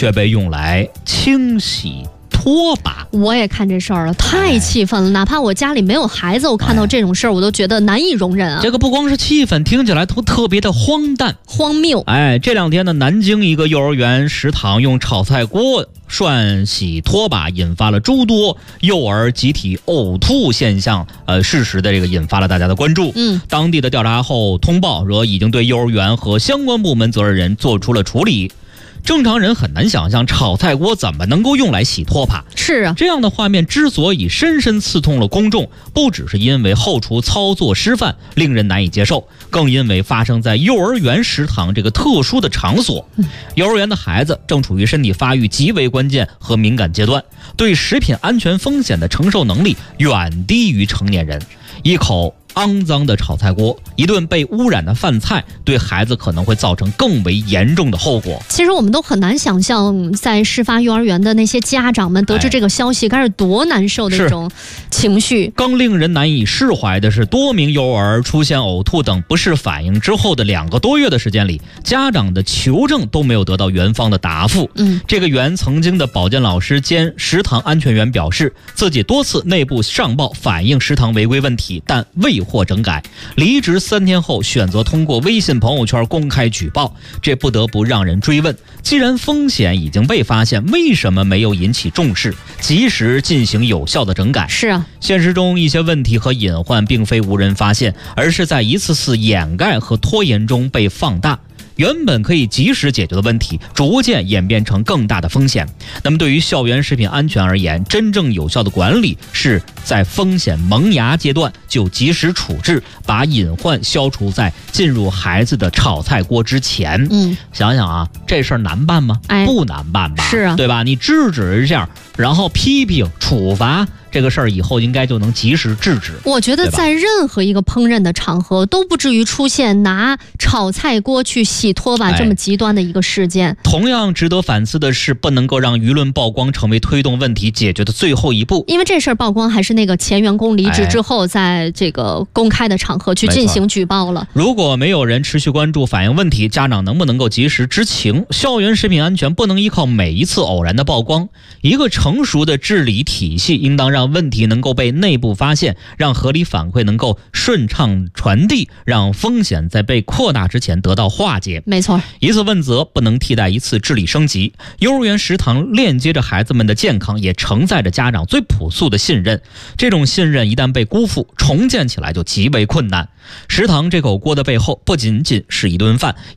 却被用来清洗拖把。 我也看这事儿了，太气愤了。哪怕我家里没有孩子，我看到这种事儿，我都觉得难以容忍啊。 这个不光是气愤，听起来都特别的荒诞、 荒谬。 这两天呢，南京一个幼儿园食堂用炒菜锅涮洗拖把，引发了诸多幼儿集体呕吐现象。事实的这个引发了大家的关注。当地的调查后通报说，已经对幼儿园和相关部门责任人做出了处理。正常人很难想象炒菜锅怎么能够用来洗拖把。 是啊， 这样的画面之所以深深刺痛了公众，不只是因为后厨操作失范令人难以接受，更因为发生在幼儿园食堂这个特殊的场所。幼儿园的孩子正处于身体发育极为关键和敏感阶段，对食品安全风险的承受能力远低于成年人。一口肮脏的炒菜锅，一顿被污染的饭菜，对孩子可能会造成更为严重的后果。 其实我们都很难想象，在事发幼儿园的那些家长们得知这个消息，该是多难受的一种情绪。 更令人难以释怀的是，多名幼儿出现呕吐等不适反应之后的2个多月的时间里，家长的求证都没有得到园方的答复。这个园曾经的保健老师兼食堂安全员表示，自己多次内部上报反映食堂违规问题，但未获整改。离职3天后选择通过微信朋友圈公开举报，这不得不让人追问，既然风险已经被发现，为什么没有引起重视，及时进行有效的整改？ 是啊， 现实中一些问题和隐患并非无人发现，而是在一次次掩盖和拖延中被放大。原本可以及时解决的问题，逐渐演变成更大的风险。那么对于校园食品安全而言，真正有效的管理是在风险萌芽阶段就及时处置，把隐患消除在进入孩子的炒菜锅之前。想想啊，这事儿难办吗？不难办吧？ 是啊， 对吧？你制止一下，然后批评处罚，这个事儿以后应该就能及时制止。 我觉得在任何一个烹饪的场合都不至于出现拿炒菜锅去洗拖把这么极端的一个事件。 同样值得反思的是，不能够让舆论曝光成为推动问题解决的最后一步。 因为这事儿曝光还是那个前员工离职之后，在这个公开的场合去进行举报了。 如果没有人持续关注反映问题，家长能不能够及时知情？校园食品安全不能依靠每一次偶然的曝光，一个成熟的治理体系应当让问题能够被内部发现，让合理反馈能够顺畅传递，让风险在被扩大之前得到化解。 没错， 一次问责不能替代一次治理升级。幼儿园食堂链接着孩子们的健康，也承载着家长最朴素的信任。这种信任一旦被辜负，重建起来就极为困难。食堂这口锅的背后，不仅仅是一顿饭，